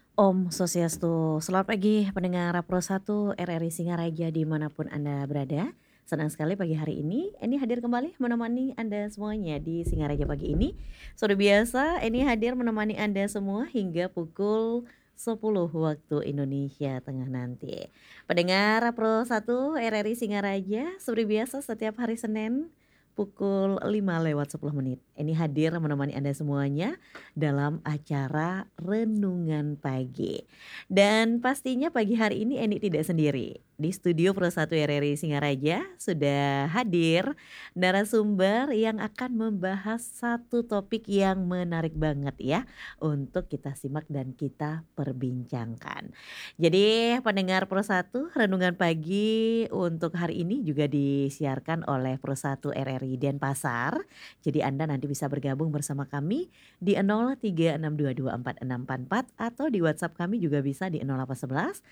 Om Swastiastu, selamat pagi pendengar Pro 1 RRI Singaraja dimanapun Anda berada. Senang sekali pagi hari ini hadir kembali menemani Anda semuanya di Singaraja pagi ini. Sudah biasa, Eni hadir menemani Anda semua hingga pukul 10 waktu Indonesia Tengah nanti. Pendengar Pro 1 RRI Singaraja, seperti biasa setiap hari Senin pukul 5 lewat 10 menit. Eni hadir menemani Anda semuanya dalam acara Renungan Pagi. Dan pastinya pagi hari ini Eni tidak sendiri. Di studio Pro 1 RRI Singaraja sudah hadir narasumber yang akan membahas satu topik yang menarik banget ya untuk kita simak dan kita perbincangkan. Jadi pendengar Pro 1 Renungan Pagi untuk hari ini juga disiarkan oleh Pro 1 RRI Denpasar. Jadi Anda nanti bisa bergabung bersama kami di 0362246644 atau di WhatsApp kami juga bisa di 0811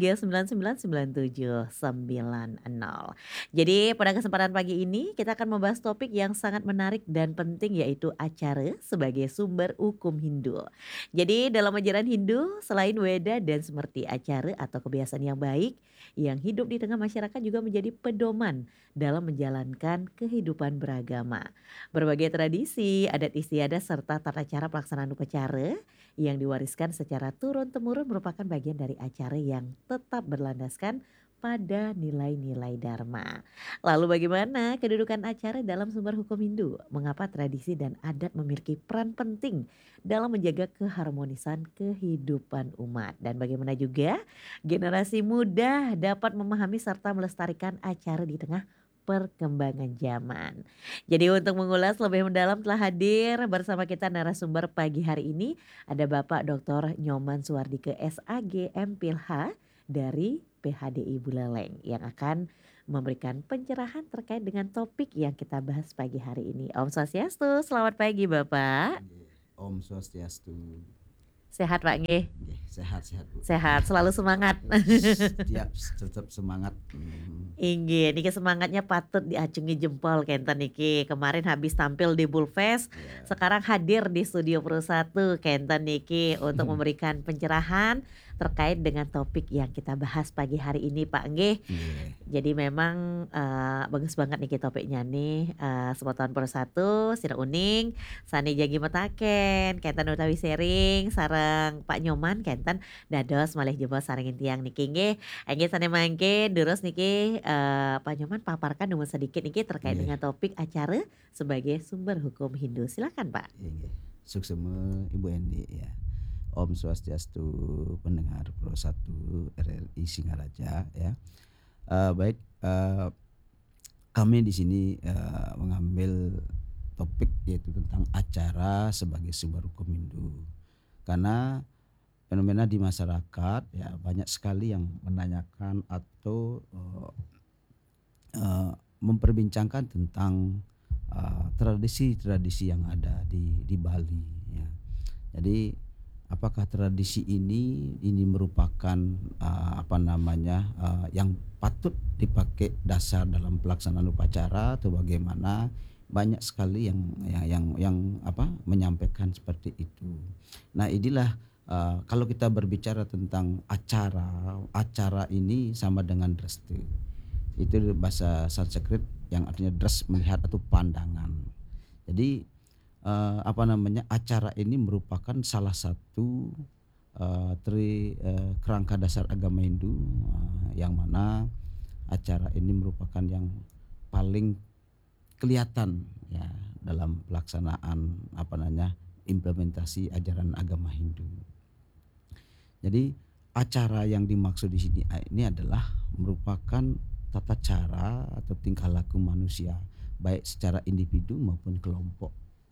3999790. Jadi pada kesempatan pagi ini kita akan membahas topik yang sangat menarik dan penting yaitu acara sebagai sumber hukum Hindu. Jadi dalam ajaran Hindu selain Weda dan seperti acara atau kebiasaan yang baik yang hidup di tengah masyarakat juga menjadi pedoman dalam menjalankan kehidupan beragama. Berbagai tradisi, adat istiadat serta tata cara pelaksanaan upacara yang diwariskan secara turun-temurun merupakan bagian dari acara yang tetap berlandaskan pada nilai-nilai Dharma. Lalu bagaimana kedudukan acara dalam sumber hukum Hindu? Mengapa tradisi dan adat memiliki peran penting dalam menjaga keharmonisan kehidupan umat? Dan bagaimana juga generasi muda dapat memahami serta melestarikan acara di tengah perkembangan zaman. Jadi untuk mengulas lebih mendalam telah hadir bersama kita narasumber pagi hari ini ada Bapak Dr. Nyoman Suwardike SAG MPilH dari PHDI Buleleng yang akan memberikan pencerahan terkait dengan topik yang kita bahas pagi hari ini. Om Swastiastu, selamat pagi Bapak. Nggih, Om Swastiastu. Sehat Pak nggih? Nggih, sehat-sehat Bu. Sehat, selalu semangat. Tiap tetap semangat. Inggih, niki semangatnya patut diacungi jempol kenten niki. Kemarin habis tampil di Bulfest, Ya. sekarang hadir di studio Pro 1 kenten niki untuk memberikan pencerahan terkait dengan topik yang kita bahas pagi hari ini Pak nggih. Nggih. Jadi memang bagus banget niki topiknya nih, Sepotan Pro 1 Sira Uning, Sani Jagi Metaken, kenten utawi sharing sareng Pak Nyoman kenten dados malih jebol sarengin tiang niki nggih. Enggih sane mangke terus niki Pak Nyoman paparkan nuwun sedikit niki terkait Nggih. dengan topik acara sebagai sumber hukum Hindu. Silakan Pak. Nggih. Suksema Ibu Endi ya. Om Swastiastu pendengar Pro 1 RRI Singaraja ya. Baik, kami di sini mengambil topik yaitu tentang acara sebagai sumber hukum Hindu. Karena fenomena di masyarakat ya banyak sekali yang menanyakan atau memperbincangkan tentang tradisi-tradisi yang ada di Bali ya. Jadi apakah tradisi ini merupakan yang patut dipakai dasar dalam pelaksanaan upacara atau bagaimana? Banyak sekali yang menyampaikan seperti itu. Nah, inilah kalau kita berbicara tentang acara ini sama dengan dreste. Itu bahasa Sanskrit yang artinya dras melihat atau pandangan. Jadi acara ini merupakan salah satu kerangka dasar agama Hindu yang mana acara ini merupakan yang paling kelihatan ya dalam pelaksanaan implementasi ajaran agama Hindu. Jadi acara yang dimaksud di sini ini adalah merupakan tata cara atau tingkah laku manusia baik secara individu maupun kelompok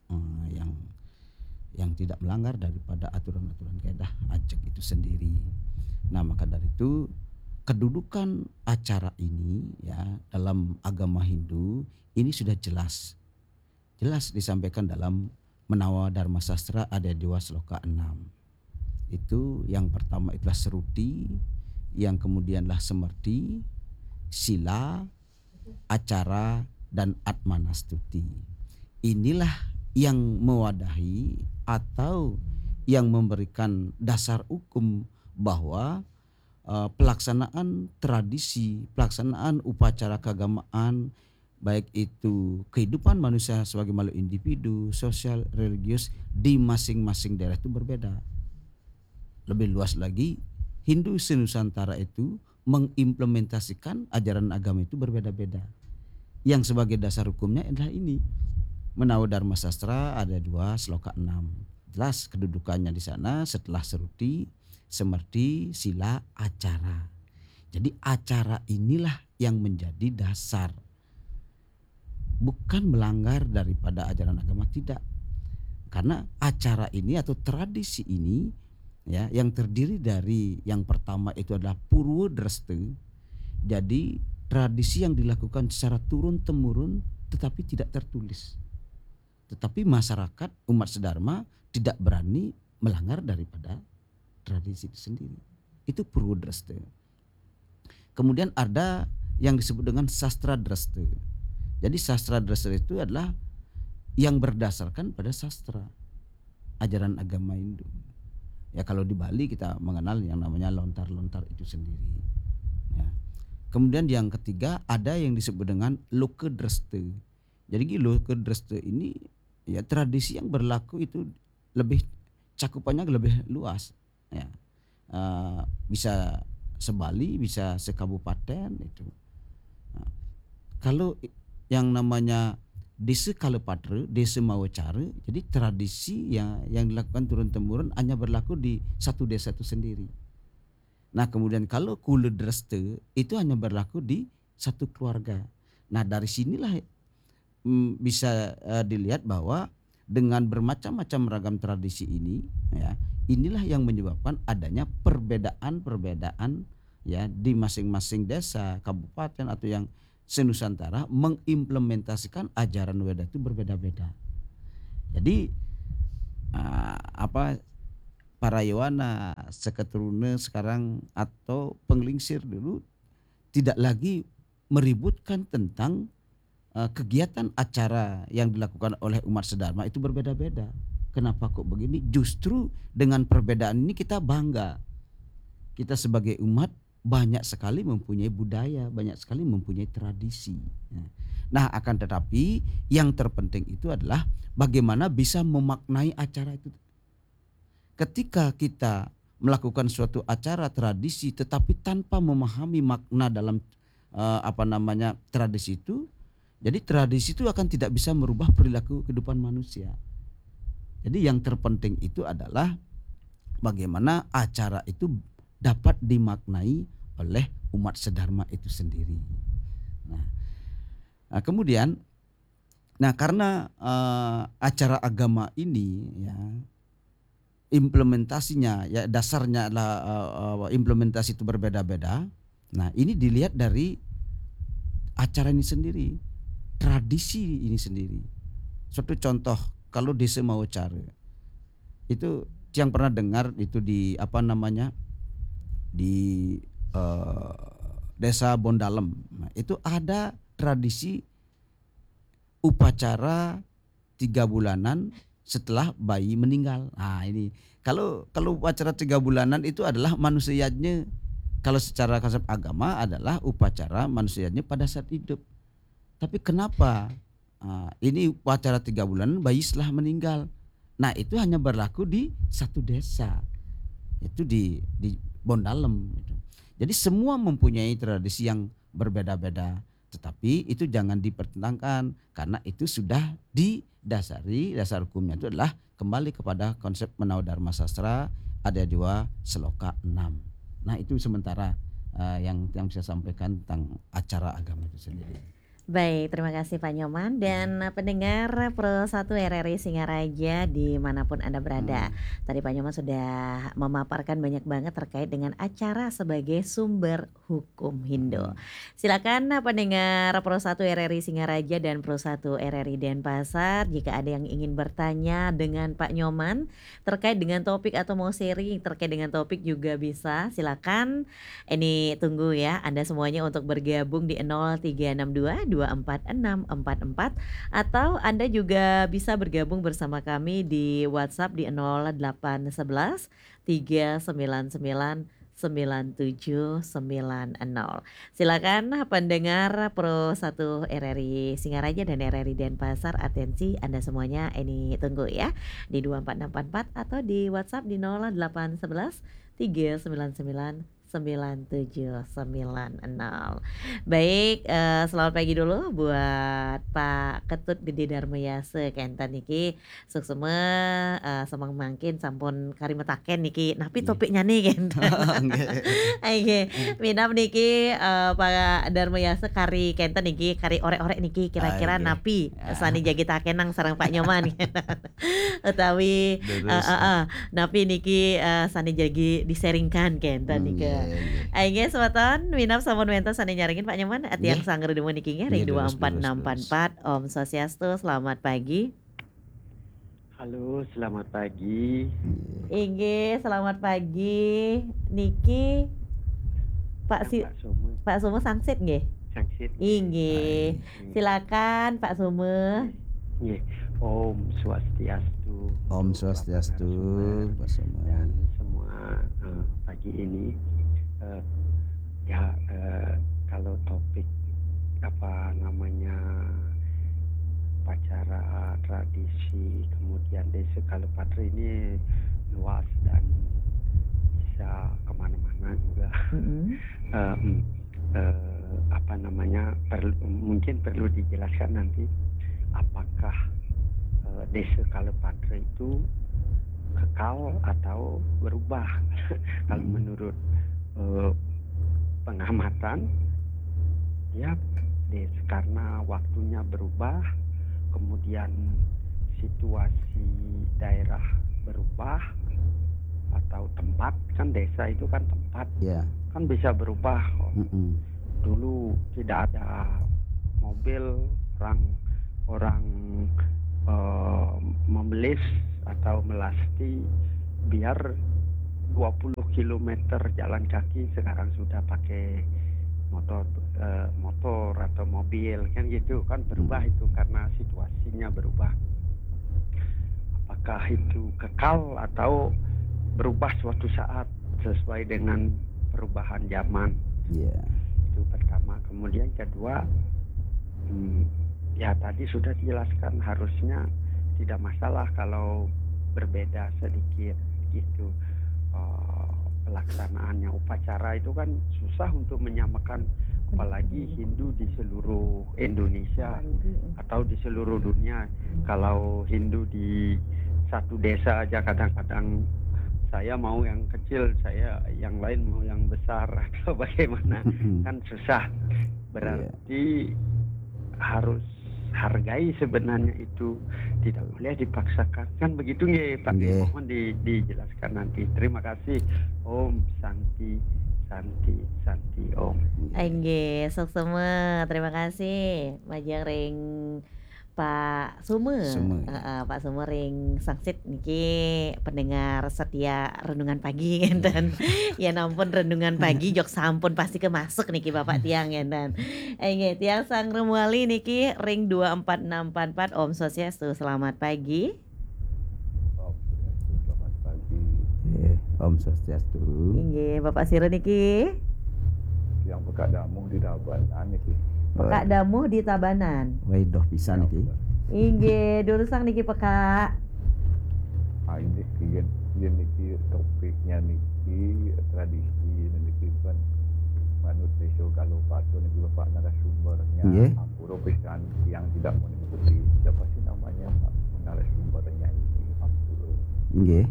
yang tidak melanggar daripada aturan-aturan kaidah ajak itu sendiri. Nah, maka dari itu kedudukan acara ini ya dalam agama Hindu ini sudah jelas disampaikan dalam Menawa Dharma Sastra ada 2 sloka 6. Itu yang pertama itulah seruti, yang kemudianlah semerti, sila, acara, dan atmanastuti. Inilah yang mewadahi atau yang memberikan dasar hukum bahwa pelaksanaan tradisi, pelaksanaan upacara keagamaan, baik itu kehidupan manusia sebagai makhluk individu, sosial, religius di masing-masing daerah itu berbeda. Lebih luas lagi, Hindu senusantara itu mengimplementasikan ajaran agama itu berbeda-beda. Yang sebagai dasar hukumnya adalah ini. Menau Dharma Sastra ada 2 sloka 6. Jelas kedudukannya di sana setelah seruti, semerti, sila, acara. Jadi acara inilah yang menjadi dasar. Bukan melanggar daripada ajaran agama, tidak. Karena acara ini atau tradisi ini ya yang terdiri dari yang pertama itu adalah Purwo Dreste. Jadi tradisi yang dilakukan secara turun temurun tetapi tidak tertulis. Tetapi masyarakat umat sedharma tidak berani melanggar daripada tradisi itu sendiri. Itu Purwo Dreste. Kemudian ada yang disebut dengan Sastra Dreste. Jadi Sastra Dreste itu adalah yang berdasarkan pada sastra ajaran agama Hindu. Ya kalau di Bali kita mengenal yang namanya lontar-lontar itu sendiri. Ya. Kemudian yang ketiga ada yang disebut dengan Loka Dreste. Jadi Loka Dreste ini ya tradisi yang berlaku itu lebih cakupannya lebih luas. Ya. Bisa sebali, bisa sekabupaten itu. Nah, kalau yang namanya Desa Kalepatra, Desa Mawacara, jadi tradisi yang dilakukan turun temurun hanya berlaku di satu desa itu sendiri. Nah kemudian kalau Kula Dreste itu hanya berlaku di satu keluarga. Nah dari sinilah bisa dilihat bahwa dengan bermacam-macam ragam tradisi ini, ya, inilah yang menyebabkan adanya perbedaan-perbedaan ya di masing-masing desa, kabupaten atau yang senusantara mengimplementasikan ajaran Weda itu berbeda-beda. Jadi para Yowana seketuruna sekarang atau penglingsir dulu tidak lagi meributkan tentang kegiatan acara yang dilakukan oleh umat sedharma itu berbeda-beda. Kenapa kok begini? Justru dengan perbedaan ini kita bangga. Kita sebagai umat banyak sekali mempunyai budaya, banyak sekali mempunyai tradisi. Nah akan tetapi yang terpenting itu adalah bagaimana bisa memaknai acara itu. Ketika kita melakukan suatu acara tradisi tetapi tanpa memahami makna dalam tradisi itu, jadi tradisi itu akan tidak bisa merubah perilaku kehidupan manusia. Jadi yang terpenting itu adalah bagaimana acara itu dapat dimaknai oleh umat sedharma itu sendiri. Nah kemudian, karena acara agama ini ya implementasinya ya dasarnya adalah implementasi itu berbeda-beda. Nah ini dilihat dari acara ini sendiri, tradisi ini sendiri. Suatu contoh kalau Desa Mawacara itu yang pernah dengar itu di di Desa Bondalem. Nah, itu ada tradisi upacara 3 bulanan setelah bayi meninggal. Nah ini kalau upacara 3 bulanan itu adalah manusianya, kalau secara konsep agama adalah upacara manusianya pada saat hidup. Tapi kenapa ini upacara 3 bulan bayi setelah meninggal? Nah itu hanya berlaku di satu desa, itu di Bondalem. Jadi semua mempunyai tradisi yang berbeda-beda, tetapi itu jangan dipertentangkan karena itu sudah didasari, dasar hukumnya itu adalah kembali kepada konsep Menau Dharma Sastra ada 2 sloka 6. Nah itu sementara yang bisa sampaikan tentang acara agama itu sendiri. Baik, terima kasih Pak Nyoman dan pendengar Pro 1 RRI Singaraja dimanapun Anda berada. Tadi Pak Nyoman sudah memaparkan banyak banget terkait dengan acara sebagai sumber hukum Hindu. Silakan pendengar Pro 1 RRI Singaraja dan Pro 1 RRI Denpasar, jika ada yang ingin bertanya dengan Pak Nyoman terkait dengan topik atau mau sharing terkait dengan topik juga bisa. Silakan, ini tunggu ya Anda semuanya untuk bergabung di 0362 0216 atau Anda juga bisa bergabung bersama kami di WhatsApp di 0811 399 9790. Silakan pendengar Pro 1 RRI Singaraja dan RRI Denpasar, atensi Anda semuanya ini tunggu ya di 24644 atau di WhatsApp di 0811 399 9790. Baik, selamat pagi dulu buat Pak Ketut Gede Darmayase kenten niki suksema, semang mangkin sampun karimetaken niki napi Nggih. topiknya nih kenten. Nggih. Nggih, minam niki, Pak Darmayase kari kenten niki, kari orek-orek niki kira-kira Nggih. napi Ah, sani jagitakenang sareng Pak Nyoman utawi terus napi niki, sani jagi diseringkan kenten nika. nggih nggih. Nggih semeton minam sampun wenten sani nyaringin Pak Nyoman Nggih tiang sangger demen niki nggih nggih, ring lurus lurus lurus. 24644. Om Swastiastu, selamat pagi. Halo, selamat pagi. Nggih. Inggih, selamat pagi. Niki Pak Pak Sume, Pak Sume sangsit nggih? Sangsit. Inggih. Nggih. Silakan Pak Sume. Nggih. Om Swastiastu. Om Bapak Swastiastu, narasumber Pak Sume. dan semua pagi ini eh, ya kalau topik apa namanya upacara tradisi kemudian desa Kalupatra ini luas dan bisa kemana-mana juga. Apa namanya mungkin perlu dijelaskan nanti apakah desa Kalupatra itu kekal atau berubah. Kalau menurut pengamatan ya karena waktunya berubah, kemudian situasi daerah berubah atau tempat, kan desa itu kan tempat Ya. kan bisa berubah. Dulu tidak ada mobil, orang membelis atau melasti biar 20 km jalan kaki, sekarang sudah pakai motor atau mobil kan gitu kan, berubah itu karena situasinya berubah. Apakah itu kekal atau berubah suatu saat sesuai dengan perubahan zaman? Iya. Itu pertama. Kemudian kedua, ya tadi sudah dijelaskan harusnya tidak masalah kalau berbeda sedikit gitu. Pelaksanaannya upacara itu kan susah untuk menyamakan, apalagi Hindu di seluruh Indonesia atau di seluruh dunia. Kalau Hindu di satu desa aja kadang-kadang saya mau yang kecil, saya yang lain mau yang besar atau bagaimana, kan susah. Berarti harus hargai sebenarnya itu, tidak boleh dipaksakan, kan begitu nggih Pak? Mohon dijelaskan nanti. Terima kasih. Om Santi Santi Santi Om. Nggih, suksema. Terima kasih. Majang ring Pak Sume. Pak Sume ring sangsit niki pendengar setia renungan pagi ngenten. Ya ampun renungan pagi jok sampun pasti kemasuk niki Bapak tiang ngenten. Nggih, tiang sang remuali niki ring 24644. Om Swastiastu, selamat pagi. Selamat pagi. Om Swastiastu. Nggih, Bapak Sira niki Yang Pekak Damuh di Tabanan iki. Pekak Damuh di Tabanan. Wedoh pisan iki. Inggih, durusang niki Pekak. Ini kian niki topiknya niki tradisi niki kan manut desa Kalupatra niki Bapak narasumbernya. Nggih. Ampura pisan yang tidak mengikuti siapa sih namanya narasumbernya ini Ampura. Nggih.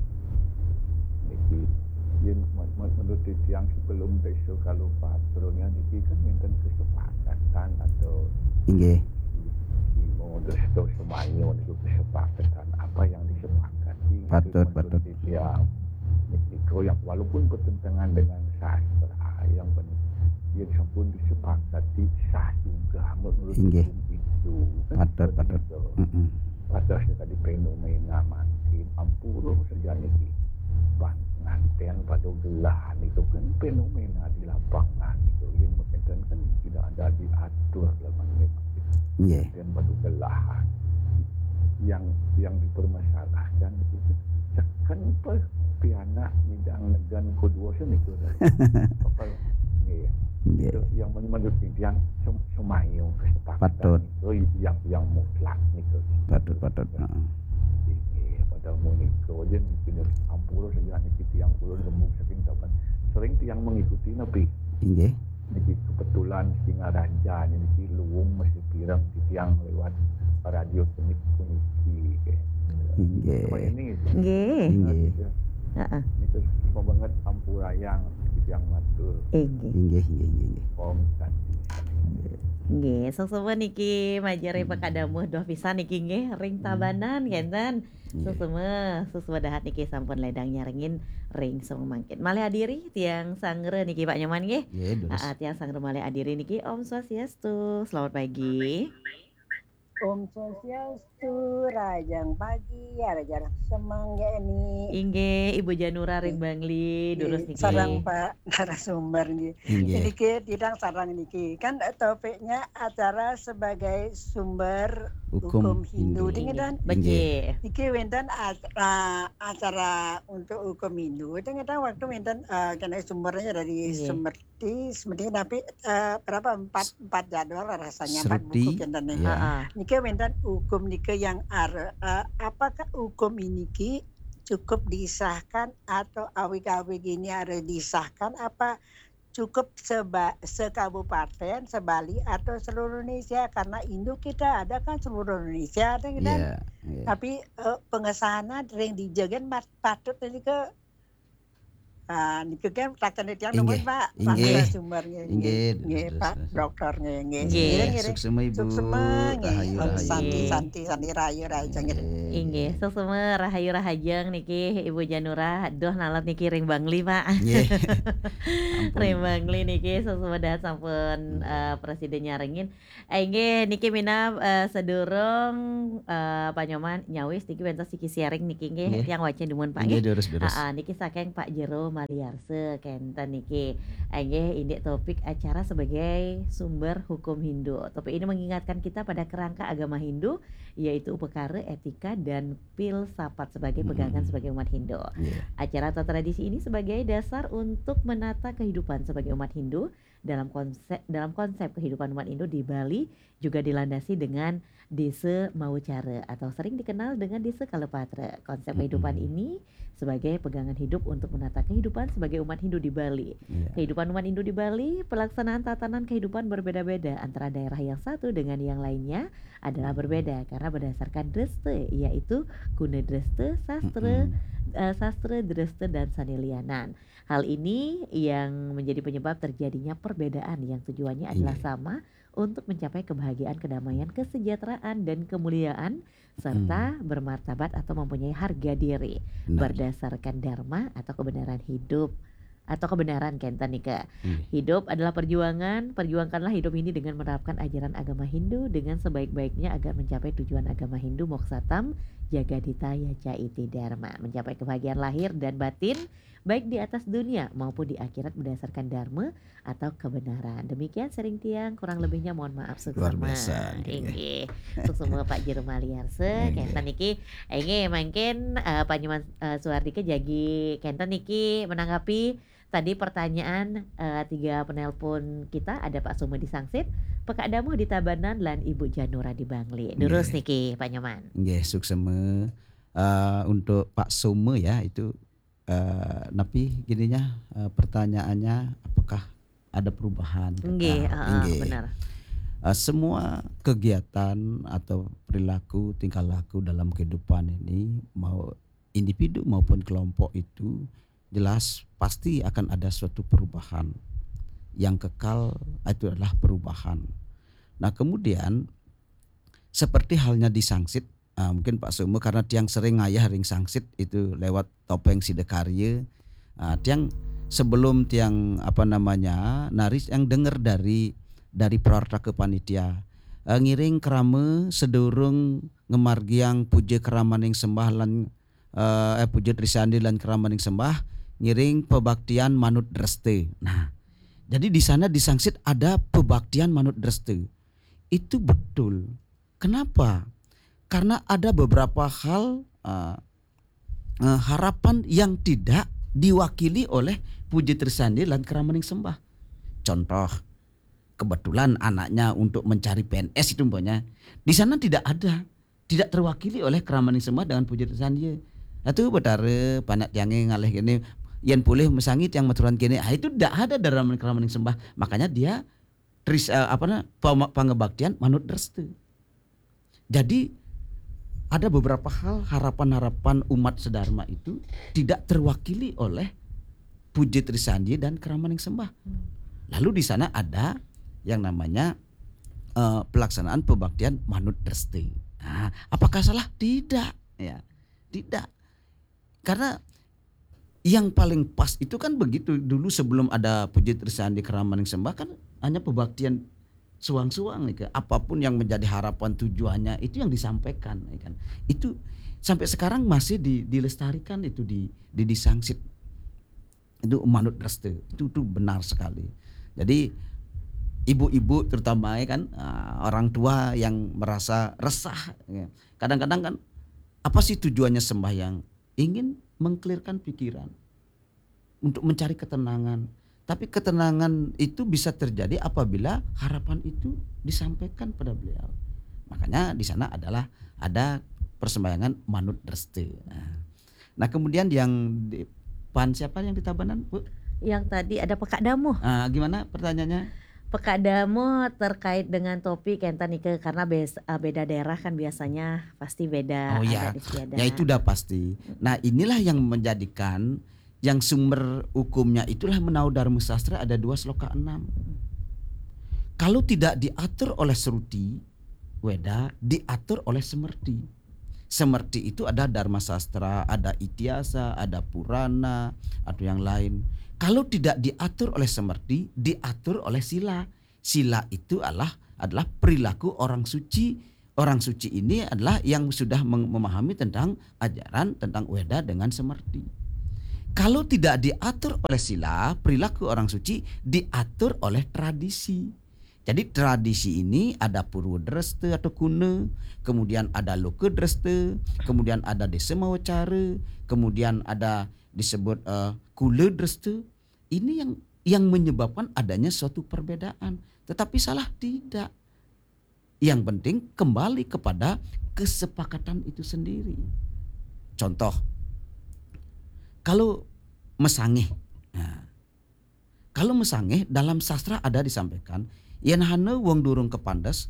Niki yang menurut yang sebelum desa Kalupatra niki kan minten kesepakatan atau Nggih. Resto semuanya untuk kesepakatan apa yang disepakati. Patut. Ya, itu yang walaupun bertentangan dengan sastra, yang dia pun disepakati sah juga menurut Nggih. hukum itu. Patut. Padahal tadi fenomena makin ampuro saja nih nganti perhatian pada gelahan itu kan fenomena di lapangan itu yang berkaitan kan tidak ada diatur dalam memang Nggih. perhatian pada gelahan yang dipermasalahkan itu kan piana midang negan kedua sini itu apa ya Nggih. yang menurut yang semayung Patut. kesepakatan itu yang mutlak itu Patut. Heeh. pada Monika aja mungkin ampun saja niki tiang ulun gemuk saking kapan sering tiang mengikuti nabi Nggih. niki kebetulan singa raja niki luwung masih pirang di tiang lewat radio tenik puniki Nggih. sama ini Nggih. Nggih. Heeh. niki semua banget ampurayang di tiang matur Nggih. Nggih. om tadi Nggih, susumun niki majari pakadamuh doh pisan niki nggih ring tabanan kenten. Susume dahat niki sampun ledang nyaringin ring sumangkin. Malih adiri tiang sangre niki Pak Nyoman nggih. Nggih, terus. Tiang sangre malih adiri niki Om Swastiastu. Selamat pagi. Om Swastiastu, rajang pagi, rajang semanggeni. Inggih Ibu Janura ring Bangli durus niki. Sarang Pak narasumber niki. Nggih. Niki tidak sarang niki. Kan topiknya acara sebagai sumber hukum Hindu. Dengan Beje. niki wenten acara untuk hukum Hindu. Dengan waktu wenten karena sumbernya dari Nggih. seperti tapi berapa empat jadwal rasanya empat Serti, buku wenten nih. ya. Heeh. Niki wenten hukum niki yang apakah hukum ini ki cukup disahkan atau awik-awik ini harus disahkan apa cukup sekabupaten, sebali atau seluruh Indonesia karena induk kita ada kan seluruh Indonesia kan Iya. tapi pengesahannya sering dijagan patut ini ke niku kan takkan tiang Inggih, nomor Pak inggih. sumbernya Inggih, nggih terus, Pak terus. dokternya nggih Nggih. Suksema Ibu. Suksema Rahayu, rahayu. santi rayu jangan Inggih, susume rahayu rahajeng niki Ibu Janura doh nalat niki ring Bangli Pak. Nggih. Ring Ampun. Bangli niki susume dahat sampun presiden nyaringin. Nggih niki mina sedurung Pak Nyoman nyawis niki wentos siki sharing niki nggih Nggih. tiang wacen dumun Pak Nggih, nggih. terus. Niki saking Pak Jero Maliarse kenten niki. Nggih ini topik acara sebagai sumber hukum Hindu. Topik ini mengingatkan kita pada kerangka agama Hindu yaitu upekara, etika dan filsafat sebagai pegangan sebagai umat Hindu. Nggih. Acara atau tradisi ini sebagai dasar untuk menata kehidupan sebagai umat Hindu dalam konsep kehidupan umat Hindu di Bali juga dilandasi dengan Desa Maucara atau sering dikenal dengan Desa Kalepatra. Konsep kehidupan ini sebagai pegangan hidup untuk menata kehidupan sebagai umat Hindu di Bali. Iya. Kehidupan umat Hindu di Bali, pelaksanaan tatanan kehidupan berbeda-beda antara daerah yang satu dengan yang lainnya adalah berbeda karena berdasarkan dreste yaitu guna dreste, sastra, dreste dan sanelianan. Hal ini yang menjadi penyebab terjadinya perbedaan yang tujuannya adalah sama untuk mencapai kebahagiaan, kedamaian, kesejahteraan dan kemuliaan serta bermartabat atau mempunyai harga diri Benar. berdasarkan dharma atau kebenaran hidup atau kebenaran kenten nika. Nggih. Hidup adalah perjuangan, perjuangkanlah hidup ini dengan menerapkan ajaran agama Hindu dengan sebaik-baiknya agar mencapai tujuan agama Hindu Moksatam Jagadita Yaca Iti Dharma, mencapai kebahagiaan lahir dan batin baik di atas dunia maupun di akhirat berdasarkan dharma atau kebenaran. Demikian sering tiang, kurang lebihnya mohon maaf Luar suksema. biasa, nggih. Inggih. Suksema Pak Jero Maliarse Nggih. kenten niki mangkin Pak Nyoman Suhardike jagi kenten niki menanggapi tadi pertanyaan tiga penelpon kita ada Pak Sume di Sangsit, Pak Damuh di Tabanan lan Ibu Janura di Bangli. Durus niki Pak Nyoman. Nggih, suksema. Untuk Pak Sume ya itu napi gininya pertanyaannya apakah ada perubahan? Nggih, Nggih. benar. Semua kegiatan atau perilaku tingkah laku dalam kehidupan ini mau individu maupun kelompok itu jelas pasti akan ada suatu perubahan. Yang kekal itu adalah perubahan. Nah kemudian seperti halnya di Sangsit, mungkin Pak Sume karena tiang sering ngayah ring Sangsit itu lewat topeng Sidekarya, tiang sebelum tiang naris yang dengar dari Prarta Kepanitia ngiring kerama sedurung ngemargiang puja keraman yang sembah lan puja Trisandi lan keraman yang sembah ngiring pebaktian manut dreste. Nah, jadi di sana di Sangsit ada pebaktian manut dreste. Itu betul. Kenapa? Karena ada beberapa hal harapan yang tidak diwakili oleh Puji Trisandi dan Keramaning Sembah. Contoh, kebetulan anaknya untuk mencari PNS itu umpamanya di sana tidak ada, tidak terwakili oleh Keramaning Sembah dengan Puji Trisandi. Itu betare panak tiange ngalih gini yen boleh mesangit yang maturan kene. Itu tidak ada dalam Keramaning Sembah. Makanya dia pangebaktian manut dreste. Jadi ada beberapa hal harapan-harapan umat sedharma itu tidak terwakili oleh Puji Trisandi dan Keramaning Sembah. Lalu di sana ada yang namanya pelaksanaan pebaktian manut dreste. Nah, apakah salah? Tidak, ya. Tidak. Karena yang paling pas itu kan begitu dulu sebelum ada Puji Trisandi Keramaning Sembah kan hanya pebaktian suang-suang nih, apapun yang menjadi harapan tujuannya itu yang disampaikan kan. Itu sampai sekarang masih dilestarikan itu di Sangsit. Itu manut dreste. Itu benar sekali. Jadi ibu-ibu terutama kan orang tua yang merasa resah ya. Kadang-kadang kan apa sih tujuannya sembahyang? Ingin mengklirkan pikiran untuk mencari ketenangan. Tapi ketenangan itu bisa terjadi apabila harapan itu disampaikan pada beliau. Makanya di sana ada persembahyangan manut dreste. Nah, kemudian yang siapa yang di Tabanan, Bu? Yang tadi ada Pekak Damu. Gimana pertanyaannya? Pekak Damu terkait dengan topik entan Nike karena beda daerah kan biasanya pasti beda ya. adat istiadat. Ya itu udah pasti. Nah, inilah yang menjadikan yang sumber hukumnya itulah Menau Dharma Sastra ada 2 sloka 6. Kalau tidak diatur oleh Sruti Weda, diatur oleh Semerti. Semerti itu ada Dharma Sastra, ada Itiasa, ada Purana, atau yang lain. Kalau tidak diatur oleh Semerti, diatur oleh Sila. Sila itu adalah perilaku orang suci. Orang suci ini adalah yang sudah memahami tentang ajaran tentang Weda dengan Semerti. Kalau tidak diatur oleh sila, perilaku orang suci diatur oleh tradisi. Jadi tradisi ini ada Purwo Dreste atau Kuna, kemudian ada Loka Dreste, kemudian ada Desa Mawacara, kemudian ada disebut Kula Dreste. Ini yang menyebabkan adanya suatu perbedaan. Tetapi salah tidak. Yang penting kembali kepada kesepakatan itu sendiri. Contoh, kalau mesangeh, kalau mesangeh dalam sastra ada disampaikan, yen hana wong durung kepandas,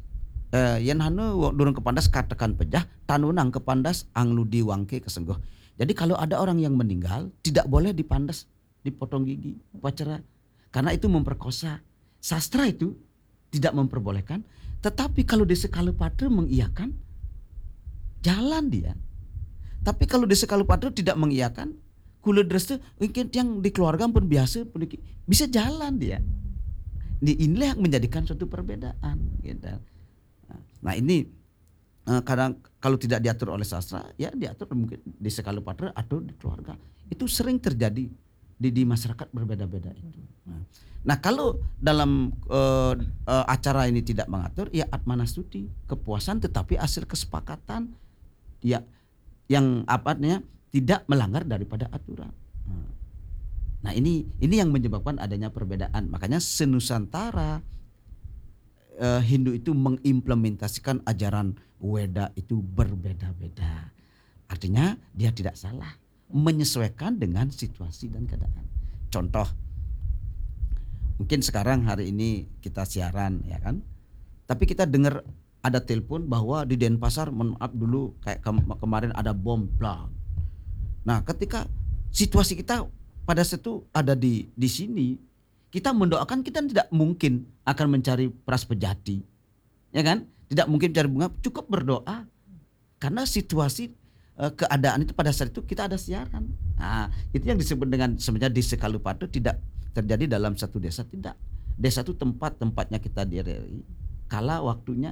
katakan pejah, tanunang kepandas angludi wangke kesenggoh. Jadi kalau ada orang yang meninggal tidak boleh dipandas, dipotong gigi, upacara, karena itu memperkosa. Sastra itu tidak memperbolehkan, tetapi kalau Desa Kalupatra mengiyakan, jalan dia. Tapi kalau Desa Kalupatra tidak mengiyakan, Kula Dreste mungkin yang di keluarga pun biasa bisa jalan dia. Inilah yang menjadikan suatu perbedaan gitu. Nah, ini kadang kalau tidak diatur oleh sastra ya diatur mungkin di Kalupatra atau di keluarga. Itu sering terjadi di masyarakat berbeda-beda itu. Nah, kalau dalam acara ini tidak mengatur ya atmanastuti, kepuasan tetapi hasil kesepakatan ya yang tidak melanggar daripada aturan. Nah, ini yang menyebabkan adanya perbedaan. Makanya senusantara Hindu itu mengimplementasikan ajaran Weda itu berbeda-beda. Artinya dia tidak salah, menyesuaikan dengan situasi dan keadaan. Contoh, mungkin sekarang hari ini kita siaran ya kan, tapi kita dengar ada telepon bahwa di Denpasar, maaf dulu kayak kemarin ada bom blang. Nah, ketika situasi kita pada saat itu ada di sini, kita mendoakan, kita tidak mungkin akan mencari peras pejati, ya kan? Tidak mungkin mencari bunga, cukup berdoa. Karena situasi keadaan itu pada saat itu kita ada siaran. Nah, itu yang disebut dengan sebenarnya Desa Kalupatra tidak terjadi dalam satu desa, tidak. Desa itu tempatnya kita diri. Kala waktunya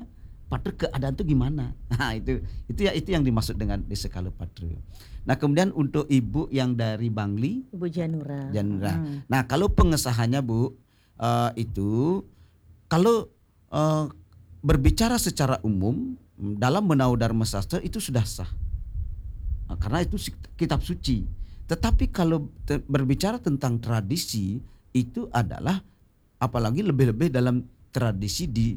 Patre keadaan itu gimana? Nah, itu yang dimaksud dengan desa Kalo Patre. Nah, kemudian untuk Ibu yang dari Bangli, Ibu Janura. Janura. Nah, kalau pengesahannya Bu, itu kalau berbicara secara umum dalam Menau Dharma Sastra itu sudah sah. Karena itu kitab suci. Tetapi kalau berbicara tentang tradisi itu adalah apalagi lebih-lebih dalam tradisi di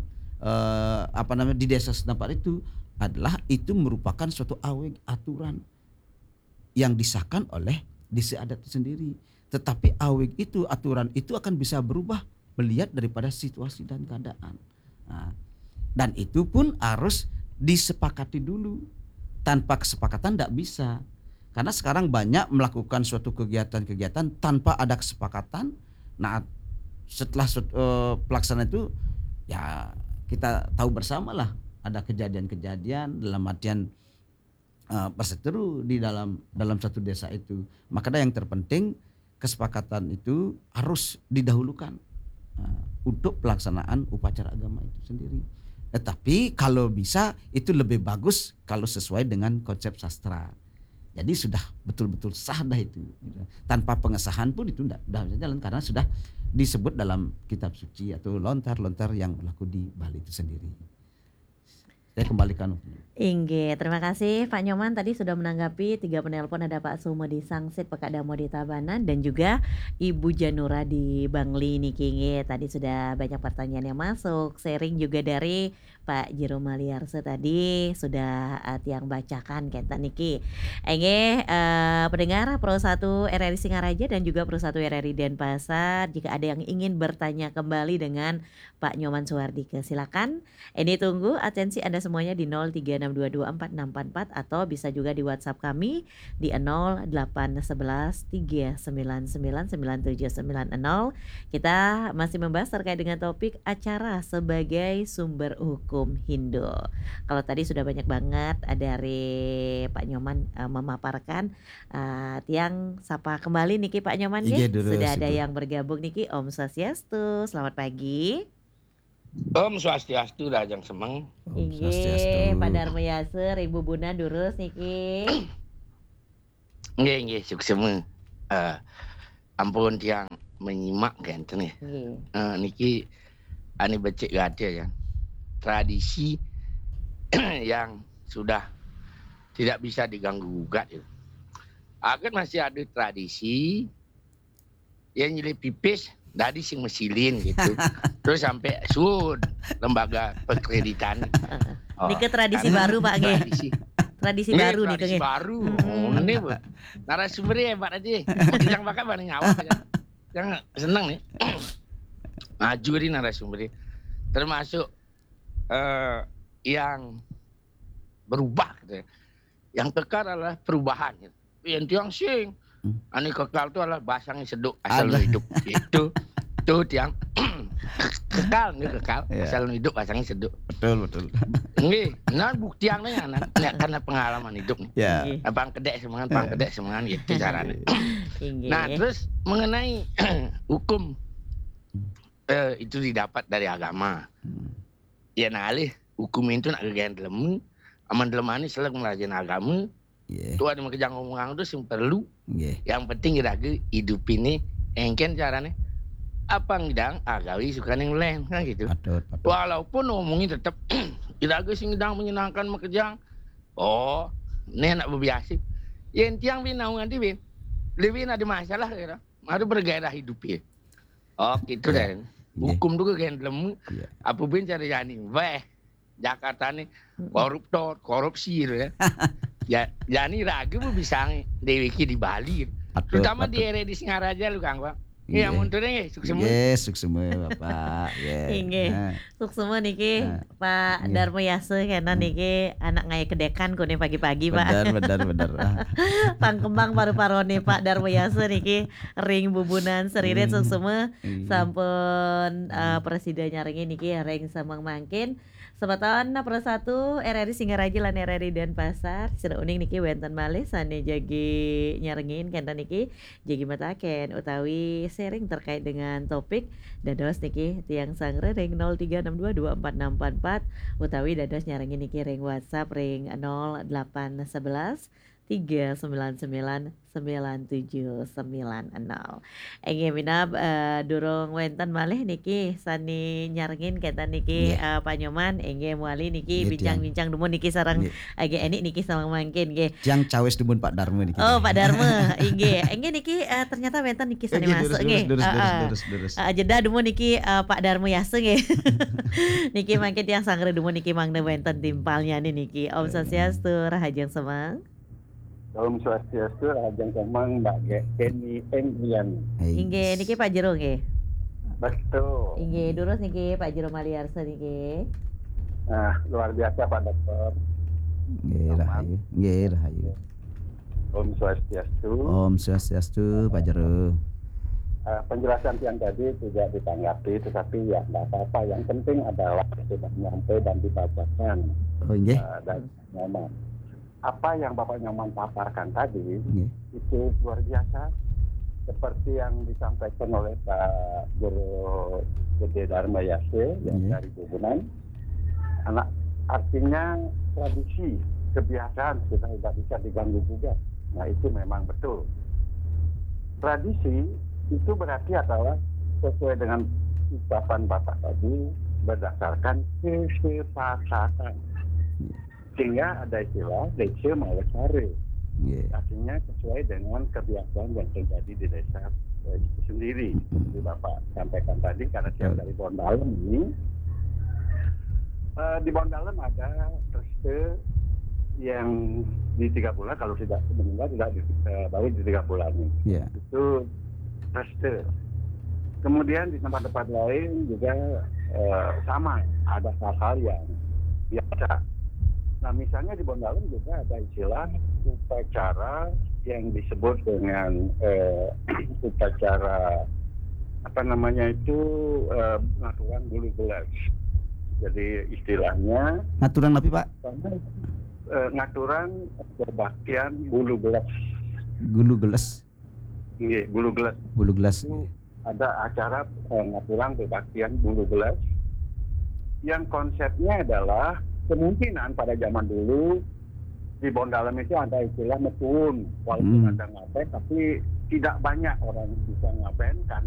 di desa setempat itu adalah itu merupakan suatu aweg aturan yang disahkan oleh desa adat itu sendiri. Tetapi aweg itu aturan itu akan bisa berubah melihat daripada situasi dan keadaan. Nah, dan itu pun harus disepakati dulu. Tanpa kesepakatan tidak bisa. Karena sekarang banyak melakukan suatu kegiatan-kegiatan tanpa ada kesepakatan. Nah, setelah pelaksanaan itu ya kita tahu bersama lah ada kejadian-kejadian dalam artian perseteru di dalam satu desa itu. Makanya yang terpenting kesepakatan itu harus didahulukan untuk pelaksanaan upacara agama itu sendiri. Tetapi kalau bisa itu lebih bagus kalau sesuai dengan konsep sastra. Jadi sudah betul-betul sah dah itu. Tanpa pengesahan pun itu tidak bisa jalan karena sudah disebut dalam kitab suci atau lontar-lontar yang berlaku di Bali itu sendiri. Saya kembalikan. Inggih, terima kasih Pak Nyoman tadi sudah menanggapi 3 penelpon, ada Pak Sumo di Sangsit, Pak Damo di Tabanan dan juga Ibu Janura di Bangli niki nggih. Tadi sudah banyak pertanyaan yang masuk, sharing juga dari Pak Jero Maliarse tadi sudah tiang bacakan kata niki. Inggih, pendengar Pro 1 RRI Singaraja dan juga Pro 1 RRI Denpasar, jika ada yang ingin bertanya kembali dengan Pak Nyoman Suwardike silakan. Ini tunggu atensi Anda semuanya di 0362246644 atau bisa juga di WhatsApp kami di 081139999790. Kita masih membahas terkait dengan topik acara sebagai sumber hukum Hindu. Kalau tadi sudah banyak banget dari Pak Nyoman memaparkan, tiang sapa kembali niki Pak Nyoman Iya, nggih. dulu, Sudah ada Ibu. yang bergabung niki. Om Swastiastu. Selamat pagi. Om Swastiastu Rajang Semeng. Om Swastiastu. Inggih, Pak Dharma Yaser, Ibu Buna Durus niki. Nggih suksema. Ampun tiang menyimak genten ya. Nggih. Niki ani becek gade ya. Tradisi yang sudah tidak bisa diganggu gugat itu. Akan masih ada tradisi yang jadi pipis dari sing mesilin gitu. Terus sampai sud lembaga perkreditan. Niki tradisi baru Pak nggih. Tradisi baru nih Tradisi nggih. baru. Ini Bu. Narasumbernya hebat aja. Yang bakal bareng awak aja. Yang senang nih. Maju di narasumbernya. Termasuk yang berubah gitu ya. Yang kekal adalah perubahan gitu. Yang tiang sing ani kekal itu adalah basangnya seduk asal hidup. Itu tiang kekal nih kekal Ya. asal hidup basangnya seduk. Betul. Nggih, nah buktiannya karena pengalaman hidup nih. Ya. Nggih. Pang kedek semangan gitu caranya. Inggih. Nah, terus mengenai hukum itu didapat dari agama. Ya nalih hukum itu nak kegiatan dalam aman dalam ini selagi melajen agama. Nggih. Itu ada makejang ngomongan itu sing perlu. Nggih. Yang penting kita hidup ini engken caranya. Apa ngidang agawi suka yang lain kan gitu. Patut. Walaupun ngomongin tetap tidak sing ngidang menyenangkan makejang. Oh, ini anak berbiasa. Yang tiang binaungan di bin. Lebih ada masalah kira. Harus bergairah hidup ya. Oh, gitu Ya. dan hukum tuh kayak dalam Iya. apa pun cara jani. Weh, Jakarta nih koruptor, korupsi gitu ya. Ya, jani ragu bisa dewiki di Bali. Terutama di area di Singaraja lu Kang Pak. Iya, munturnya sukses. Nggih, sukses Bapak. Inggih. Suksema niki Pak Nggih. Dharma Yaser kena niki anak ngaya kedekan kone pagi-pagi Pak. Benar. Pangkembang paru-parone Pak Dharma Yaser niki ring bubunan seririt suksema Iya. sampun presidennya ring niki ring samang mangkin Sabaton persatu RRI Singaraja lan RRI Denpasar sira uning niki wenten malih sane jagi nyarengin kenten niki jagi mataken utawi sharing terkait dengan topik dados niki tiang sangrering 0362246644 utawi dados nyarengin niki ring WhatsApp ring 0811 3999790. Enggih minab durung wenten malih niki sani nyarengin kenten niki Nggih. panyoman enggih muali niki Nggih, Tiang. bincang-bincang dumun niki sareng Nggih. Age Eni niki sareng mangkin nggih. Tiang cawes dumun Pak Darmo niki. Oh Pak Darme inggih. Enggih niki ternyata wenten niki sani masuk nggih. Lurus. Jeda dumun niki Pak Darmo Yase nggih. Niki mangkin tiang sangre dumun niki mangda wenten timpalnya niki. Om Swastiastu Rahajeng Semang. Om Swastiastu, Rahajeng Semang, Mbak Kenny Endriani. Inggih niki Pak Jero nggih. Betul. Inggih durus niki Pak Jero Maliarsa niki. Nah, luar biasa Pak Dokter. Nggih, rahayu. Om Swastiastu. Om Swastiastu, Pak Jero. Penjelasan yang tadi tidak ditanggapi, tetapi ya nggak apa-apa. Yang penting adalah sudah nyampe dan dibacakan. Oh nggih. Dan nyaman. Apa yang Bapak Nyoman paparkan tadi Nggih. itu luar biasa, seperti yang disampaikan oleh Pak Guru Gede Dharma Yase yang Nggih. dari Bubunan. Artinya tradisi, kebiasaan sudah tidak bisa diganggu juga. Nah itu memang betul. Tradisi itu berarti adalah sesuai dengan ucapan Bapak tadi berdasarkan kesepakatan. Sehingga ada istilah desa malesare. Nggih. Artinya sesuai dengan kebiasaan yang terjadi di desa itu sendiri. Seperti Bapak sampaikan tadi, karena saya dari Bondalem ini, di Bondalem ada reste yang di 3 bulan, kalau tidak meninggal tidak baru di 3 bulan ini. Iya. Itu reste. Kemudian di tempat-tempat lain juga sama, ada hal-hal yang biasa. Nah misalnya di Bondalem juga ada istilah upacara yang disebut dengan upacara pengaturan bulu belas. Jadi istilahnya Ngaturan tapi Pak? ngaturan berbaktian bulu belas. Gulu gelas. Iya, bulu belas. Bulu gelas. Itu ada acara pengaturan berbaktian bulu belas yang konsepnya adalah kemungkinan pada zaman dulu di Bondalem itu ada istilah metun, walaupun ada ngaben, tapi tidak banyak orang bisa ngaben karena